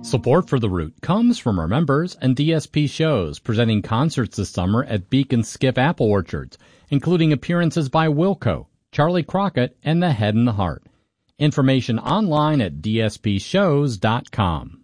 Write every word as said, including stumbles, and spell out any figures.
Support for The Root comes from our members and D S P Shows, presenting concerts this summer at Beacon Skip Apple Orchards, including appearances by Wilco, Charlie Crockett, and The Head and the Heart. Information online at d s p shows dot com.